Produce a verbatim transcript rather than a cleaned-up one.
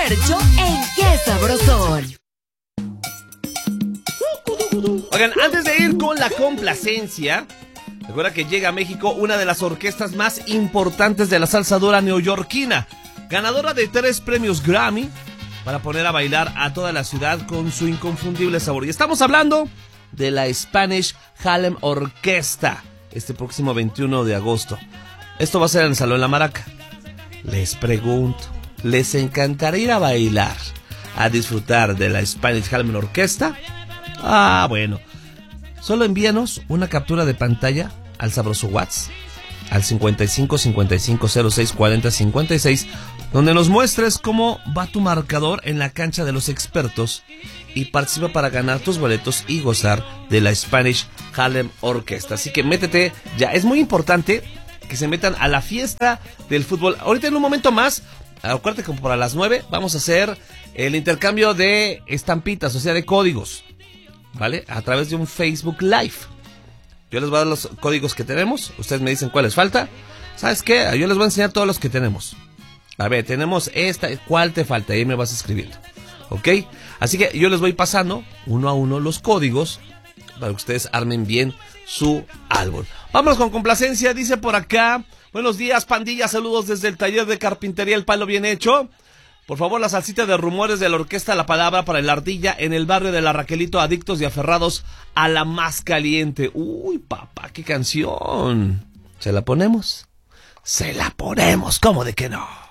Fercho en Qué Sabrosón. Oigan, antes de ir con la complacencia, recuerda que llega a México una de las orquestas más importantes de la salsa dura neoyorquina, ganadora de tres premios Grammy, para poner a bailar a toda la ciudad con su inconfundible sabor. Y estamos hablando de la Spanish Harlem Orquesta, este próximo veintiuno de agosto. Esto va a ser en el Salón La Maraca. Les pregunto, ¿les encantaría ir a bailar, a disfrutar de la Spanish Harlem Orquesta? Ah, bueno. Solo envíanos una captura de pantalla al sabroso WhatsApp, al cincuenta y cinco cincuenta y cinco cero seis cuarenta cincuenta y seis, donde nos muestres cómo va tu marcador en la cancha de los expertos y participa para ganar tus boletos y gozar de la Spanish Harlem Orquesta. Así que métete ya, es muy importante que se metan a la fiesta del fútbol. Ahorita en un momento más, acuérdate que para las nueve vamos a hacer el intercambio de estampitas, o sea de códigos, ¿vale? A través de un Facebook Live. Yo les voy a dar los códigos que tenemos, ustedes me dicen cuáles falta. ¿Sabes qué? Yo les voy a enseñar todos los que tenemos. A ver, tenemos esta, ¿cuál te falta? Ahí me vas escribiendo, ¿ok? Así que yo les voy pasando uno a uno los códigos para que ustedes armen bien su álbum. Vámonos con complacencia, dice por acá: buenos días, pandilla, saludos desde el taller de carpintería El Palo Bien Hecho. Por favor, la salsita de rumores de la orquesta La Palabra para el Ardilla en el barrio de la Raquelito, adictos y aferrados a la más caliente. Uy, papá, qué canción. ¿Se la ponemos? Se la ponemos, ¿cómo de que no?